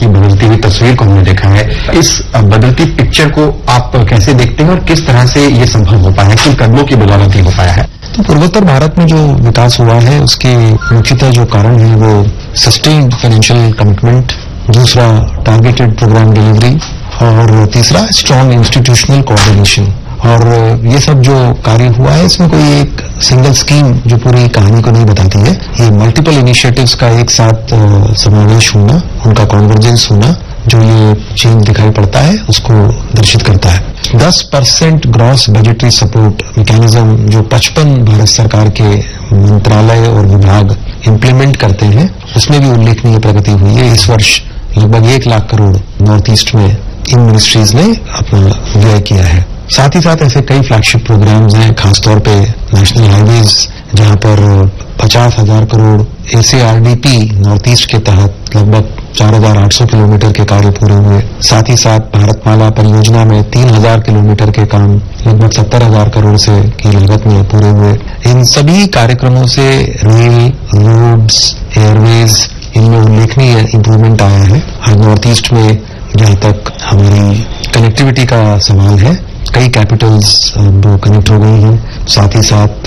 की बदलती हुई तस्वीर को हमने देखा है। इस बदलती पिक्चर को आप कैसे देखते हैं और किस तरह से ये संभव हो पाया है, किन कदमों की बदौलत ही हो पाया है? तो पूर्वोत्तर भारत में जो विकास हुआ है उसके मुख्यतः जो कारण है वो सस्टेन्ड फाइनेंशियल कमिटमेंट, दूसरा टारगेटेड प्रोग्राम डिलीवरी और तीसरा स्ट्रांग इंस्टीट्यूशनल कोऑर्डिनेशन। और ये सब जो कार्य हुआ है इसमें कोई एक सिंगल स्कीम जो पूरी कहानी को नहीं बताती है, ये मल्टीपल इनिशिएटिव्स का एक साथ समावेश होना, उनका कॉन्वर्जेंस होना जो ये चेंज दिखाई पड़ता है उसको दर्शित करता है। 10% ग्रॉस बजटरी सपोर्ट मैकेनिज्म जो 55 भारत सरकार के मंत्रालय और विभाग इम्प्लीमेंट करते हैं उसमें भी उल्लेखनीय प्रगति हुई है। इस वर्ष लगभग 1 लाख करोड़ नॉर्थ ईस्ट में इन मिनिस्ट्रीज ने अपना व्यय किया है। साथ ही साथ ऐसे कई फ्लैगशिप प्रोग्राम्स हैं, खासतौर पे नेशनल हाईवेज जहां पर 50,000 करोड़ एसएआरडीपी नॉर्थ ईस्ट के तहत लगभग 4,800 किलोमीटर के कार्य पूरे हुए। साथ ही साथ भारतमाला परियोजना में 3,000 किलोमीटर के काम लगभग 70,000 करोड़ से की लागत में पूरे हुए। इन सभी कार्यक्रमों से रेल, रोड्स, एयरवेज इनमें उल्लेखनीय इंप्रूवमेंट आया है। आज नॉर्थ ईस्ट में जहां तक हमारी कनेक्टिविटी का सवाल है, कई कैपिटल्स अब कनेक्ट हो गई हैं। साथ ही साथ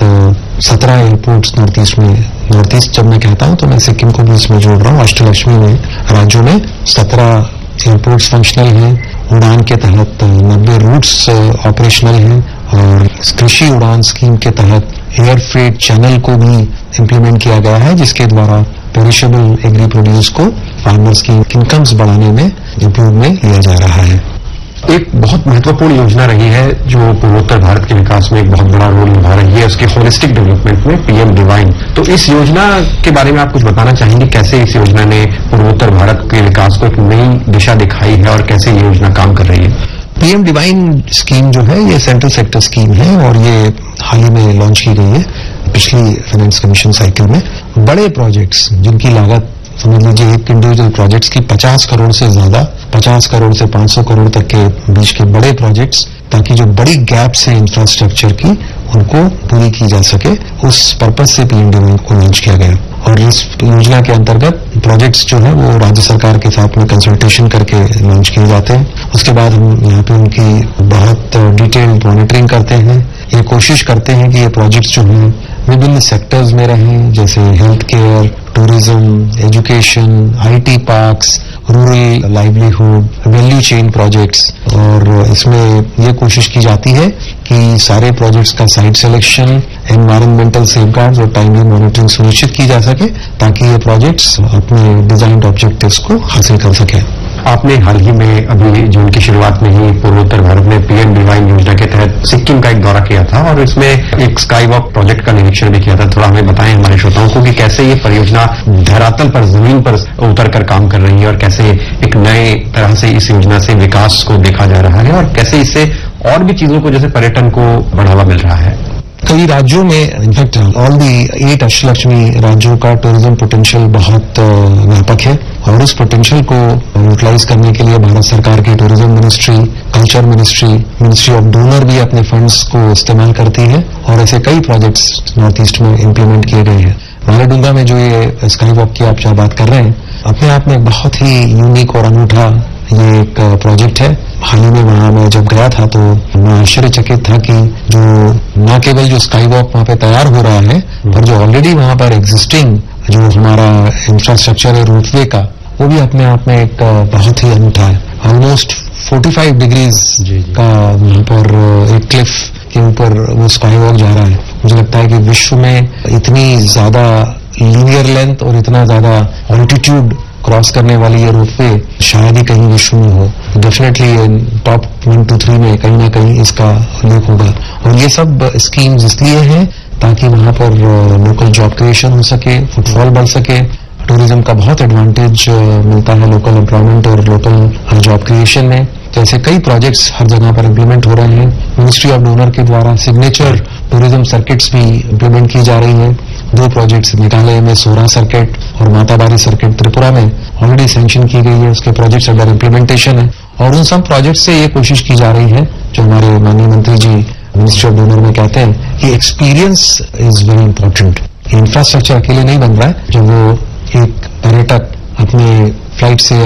17 एयरपोर्ट्स नॉर्थ ईस्ट में, नॉर्थ ईस्ट जब मैं कहता हूं तो मैं सिक्किम को भी इसमें जोड़ रहा हूं, अष्टलक्ष्मी में राज्यों में 17 एयरपोर्ट्स फंक्शनल हैं। उड़ान के तहत 90 रूट्स ऑपरेशनल हैं और कृषि उड़ान स्कीम के तहत एयर फ्रेट चैनल को भी इम्प्लीमेंट किया गया है, जिसके द्वारा पेरिशेबल एग्री प्रोड्यूस को फार्मर्स की इनकम्स बढ़ाने में इम्प्रूव में लिया जा रहा है। एक बहुत महत्वपूर्ण योजना रही है जो पूर्वोत्तर भारत के विकास में एक बहुत बड़ा रोल निभा रही है, उसके होलिस्टिक डेवलपमेंट में, पीएम डिवाइन। तो इस योजना के बारे में आप कुछ बताना चाहेंगे, कैसे इस योजना ने पूर्वोत्तर भारत के विकास को एक नई दिशा दिखाई है और कैसे ये योजना काम कर रही है? पीएम डिवाइन स्कीम जो है ये सेंट्रल सेक्टर स्कीम है और ये हाल ही में लॉन्च की गई है पिछली फाइनेंस कमीशन साइकिल में। बड़े प्रोजेक्ट्स जिनकी लागत समझ लीजिए एक इंडिविजुअल प्रोजेक्ट्स की 50 करोड़ से ज्यादा, 50 करोड़ से 500 करोड़ तक के बीच के बड़े प्रोजेक्ट्स, ताकि जो बड़ी गैप्स है इंफ्रास्ट्रक्चर की उनको पूरी की जा सके, उस पर्पज से पीएम डिवाइन को लॉन्च किया गया। और इस योजना के अंतर्गत प्रोजेक्ट्स जो है वो राज्य सरकार के साथ में कंसल्टेशन करके लॉन्च किए जाते हैं। उसके बाद हम यहाँ पे उनकी बहुत डिटेल्ड मॉनिटरिंग करते हैं। ये कोशिश करते हैं कि ये प्रोजेक्ट्स जो हैं विभिन्न सेक्टर्स में रहें, जैसे health care, tourism, education, IT parks, rural livelihood, value chain projects. और इसमें यह कोशिश की जाती है कि सारे प्रोजेक्ट्स का साइट सिलेक्शन, एनवायरमेंटल सेफगार्ड्स और टाइमली मॉनिटरिंग सुनिश्चित की जा सके, ताकि ये प्रोजेक्ट्स अपने डिजाइन्ड ऑब्जेक्टिव्स को हासिल कर सकें। आपने हाल ही में अभी जून की शुरुआत में ही पूर्वोत्तर भारत में पीएम डिवाइन योजना के तहत सिक्किम का एक दौरा किया था और इसमें एक स्काई वॉक प्रोजेक्ट का निरीक्षण भी किया था। थोड़ा हमें बताएं हमारे श्रोताओं को कि कैसे ये परियोजना धरातल पर, जमीन पर उतर कर काम कर रही है और कैसे एक नए तरह से इस योजना से विकास को देखा जा रहा है और कैसे इससे और भी चीजों को, जैसे पर्यटन को बढ़ावा मिल रहा है। कई राज्यों में, इनफैक्ट ऑल दी 8 अष्टलक्ष्मी राज्यों का टूरिज्म पोटेंशियल बहुत व्यापक है और उस पोटेंशियल को यूटिलाइज करने के लिए भारत सरकार की tourism ministry, culture ministry, ministry of donor भी अपने फंड्स को इस्तेमाल करती है और ऐसे कई प्रोजेक्ट्स नॉर्थ ईस्ट में इम्प्लीमेंट किए गए हैं। मालेडुंगा में जो ये स्काई वॉक की आप बात कर रहे हैं, अपने आप में बहुत ही यूनिक और अनूठा ये एक प्रोजेक्ट है। हाल ही में वहां मैं जब गया था तो मैं आश्चर्यचकित था कि जो न केवल जो स्काई वॉक वहां पे तैयार हो रहा है, पर जो ऑलरेडी वहां पर एग्जिस्टिंग जो हमारा इंफ्रास्ट्रक्चर है रोपवे का, वो भी अपने आप में एक बहुत ही अनूठा है। ऑलमोस्ट 45 डिग्रीज का वहां पर एक क्लिफ के ऊपर वो स्काई वॉक जा रहा है। मुझे लगता है कि विश्व में इतनी ज्यादा लीनियर लेंथ और इतना ज्यादा ऑल्टीट्यूड क्रॉस करने वाली ये रोपवे शायद ही कहीं विश्व में हो। डेफिनेटली टॉप 1 to 3 में कहीं ना कहीं इसका उल्लेख होगा। और ये सब स्कीम्स इसलिए हैं ताकि वहां पर लोकल जॉब क्रिएशन हो सके, फुटफॉल बढ़ सके, टूरिज्म का बहुत एडवांटेज मिलता है लोकल एम्प्लॉयमेंट और लोकल जॉब क्रिएशन में। तो ऐसे कई प्रोजेक्ट्स हर जगह पर इम्प्लीमेंट हो रहे हैं। मिनिस्ट्री ऑफ डोनर के द्वारा सिग्नेचर टूरिज्म सर्किट्स भी इम्प्लीमेंट की जा रही है। 2 प्रोजेक्ट्स मेघालय में सोरा सर्किट और माताबारी सर्किट त्रिपुरा में ऑलरेडी सैंक्शन की गई है, उसके प्रोजेक्ट्स अंडर इम्प्लीमेंटेशन है। और उन सब प्रोजेक्ट से ये कोशिश की जा रही है, जो हमारे माननीय मंत्री जी मिनिस्ट्री ऑफ डोनर में कहते हैं कि experience is very important. Infrastructure अकेले नहीं बन रहा है। जब वो एक पर्यटक अपने फ्लाइट से